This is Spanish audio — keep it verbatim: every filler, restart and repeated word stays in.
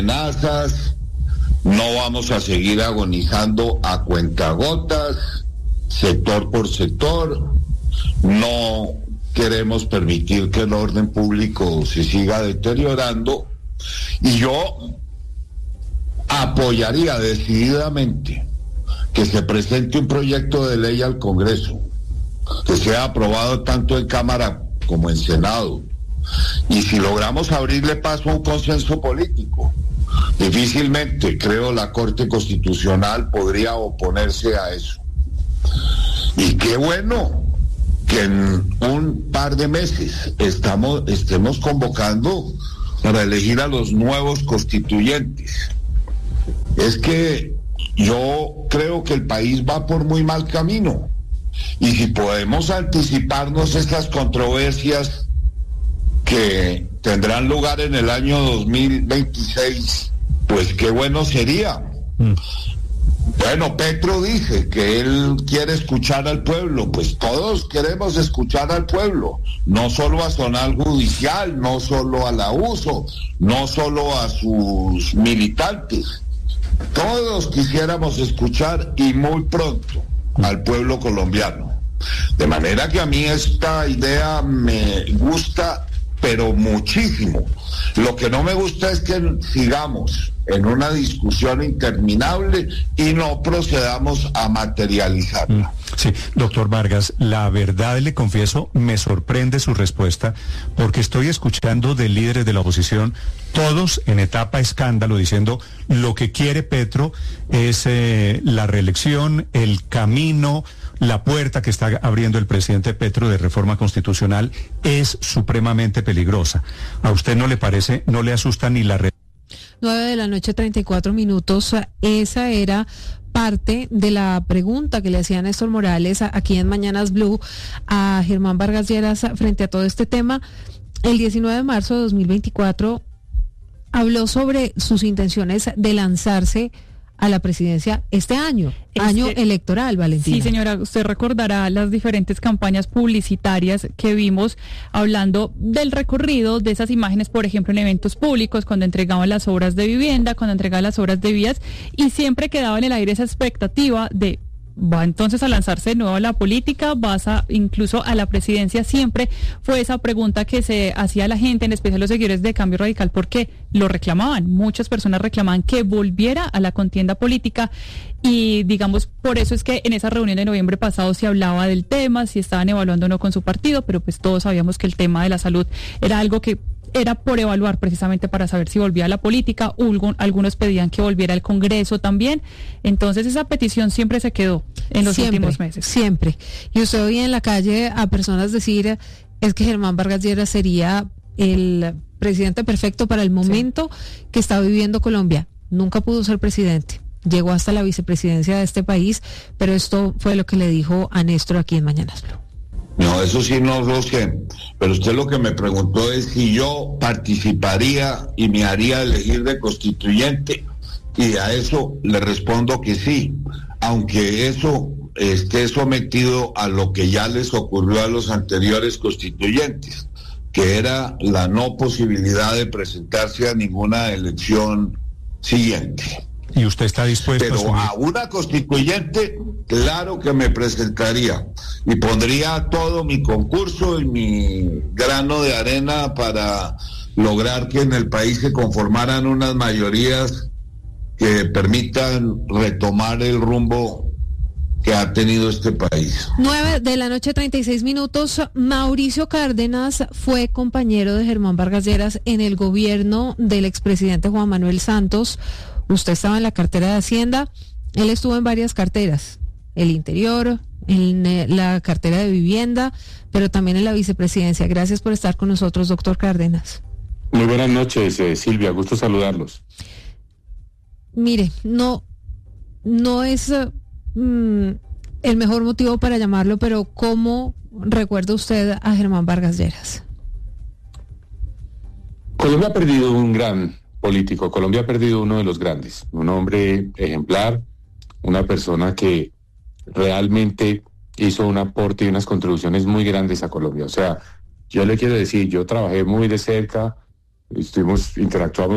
amenazas, no vamos a seguir agonizando a cuentagotas, sector por sector, no queremos permitir que el orden público se siga deteriorando, y yo apoyaría decididamente que se presente un proyecto de ley al Congreso, que sea aprobado tanto en Cámara como en Senado, y si logramos abrirle paso a un consenso político, difícilmente, creo, la Corte Constitucional podría oponerse a eso. Y qué bueno que en un par de meses estamos, estemos convocando para elegir a los nuevos constituyentes. Es que yo creo que el país va por muy mal camino, y si podemos anticiparnos estas controversias que tendrán lugar en el año dos mil veintiséis, pues qué bueno sería. Mm. Bueno, Petro dice que él quiere escuchar al pueblo, pues todos queremos escuchar al pueblo, no solo a Zonal Judicial, no solo a la U S O, no solo a sus militantes, todos quisiéramos escuchar, y muy pronto, al pueblo colombiano. De manera que a mí esta idea me gusta, pero muchísimo. Lo que no me gusta es que sigamos en una discusión interminable y no procedamos a materializarla. Sí, doctor Vargas, la verdad, le confieso, me sorprende su respuesta, porque estoy escuchando de líderes de la oposición, todos en etapa escándalo, diciendo lo que quiere Petro es eh, la reelección, el camino, la puerta que está abriendo el presidente Petro de reforma constitucional es supremamente peligrosa. ¿A usted no le parece, no le asusta ni la re- nueve de la noche, treinta y cuatro minutos. Esa era parte de la pregunta que le hacía Néstor Morales aquí en Mañanas Blue a Germán Vargas Lleras frente a todo este tema. El diecinueve de marzo de dos mil veinticuatro habló sobre sus intenciones de lanzarse a la presidencia este año, este, año electoral, Valentina. Sí, señora, usted recordará las diferentes campañas publicitarias que vimos hablando del recorrido de esas imágenes, por ejemplo, en eventos públicos, cuando entregaban las obras de vivienda, cuando entregaban las obras de vías, y siempre quedaba en el aire esa expectativa de: va entonces a lanzarse de nuevo a la política, vas a incluso a la presidencia. Siempre fue esa pregunta que se hacía a la gente, en especial los seguidores de Cambio Radical, porque lo reclamaban, muchas personas reclamaban que volviera a la contienda política, y digamos, por eso es que en esa reunión de noviembre pasado se hablaba del tema, si estaban evaluando o no con su partido, pero pues todos sabíamos que el tema de la salud era algo que era por evaluar precisamente para saber si volvía a la política. Algunos pedían que volviera al Congreso también. Entonces esa petición siempre se quedó en los siempre, últimos meses. Siempre. Y usted oye en la calle a personas decir, es que Germán Vargas Lleras sería el presidente perfecto para el momento sí. que está viviendo Colombia. Nunca pudo ser presidente. Llegó hasta la vicepresidencia de este país, pero esto fue lo que le dijo a Néstor aquí en Mañanas Blue. No, eso sí no lo sé, pero usted lo que me preguntó es si yo participaría y me haría elegir de constituyente, y a eso le respondo que sí, aunque eso esté sometido a lo que ya les ocurrió a los anteriores constituyentes, que era la no posibilidad de presentarse a ninguna elección siguiente. ¿Y usted está dispuesto Pero a, a una constituyente, claro que me presentaría y pondría todo mi concurso y mi grano de arena para lograr que en el país se conformaran unas mayorías que permitan retomar el rumbo que ha tenido este país. nueve de la noche, treinta y seis minutos. Mauricio Cárdenas fue compañero de Germán Vargas Lleras en el gobierno del expresidente Juan Manuel Santos. Usted estaba en la cartera de Hacienda, él estuvo en varias carteras, el Interior, en la cartera de Vivienda, pero también en la vicepresidencia. Gracias por estar con nosotros, doctor Cárdenas. Muy buenas noches, eh, Silvia, gusto saludarlos. Mire, no, no es uh, mm, el mejor motivo para llamarlo, pero ¿cómo recuerda usted a Germán Vargas Lleras? Colombia ha perdido un gran político, Colombia ha perdido uno de los grandes, un hombre ejemplar, una persona que realmente hizo un aporte y unas contribuciones muy grandes a Colombia. O sea, yo le quiero decir, yo trabajé muy de cerca, estuvimos, interactuamos